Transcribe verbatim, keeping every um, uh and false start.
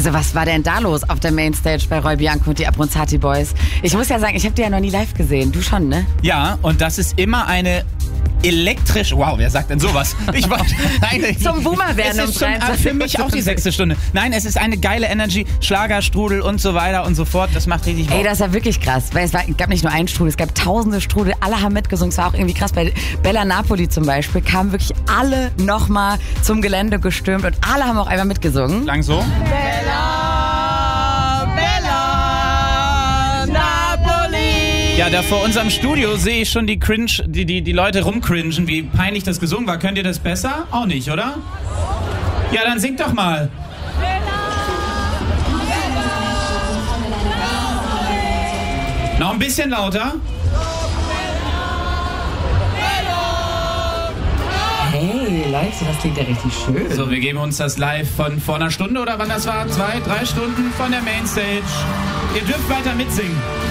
Also was war denn da los auf der Mainstage bei Roy Bianco und die Abronzati Boys? Ich muss ja sagen, ich habe die ja noch nie live gesehen. Du schon, ne? Ja, und das ist immer eine elektrisch... Wow, wer sagt denn sowas? Ich war, nein, Zum Boomer werden es ist schon für mich auch die sechste Stunde. Nein, es ist eine geile Energy, Schlagerstrudel und so weiter und so fort. Das macht richtig Bock. Ey, das ist ja wirklich krass, weil es war, gab nicht nur einen Strudel, es gab tausende Strudel, alle haben mitgesungen. Es war auch irgendwie krass. Bei Bella Napoli zum Beispiel kamen wirklich alle nochmal zum Gelände gestürmt und alle haben auch einmal mitgesungen. Lang so? Bella, Bella Napoli. Ja, da vor unserem Studio sehe ich schon die Cringe, die, die, die Leute rumcringen, wie peinlich das gesungen war. Könnt ihr das besser? Auch nicht, oder? Ja, dann singt doch mal. Noch ein bisschen lauter. Hey, Leute, das klingt ja richtig schön. So, wir geben uns das live von vor einer Stunde oder wann das war? Zwei, drei Stunden von der Mainstage. Ihr dürft weiter mitsingen.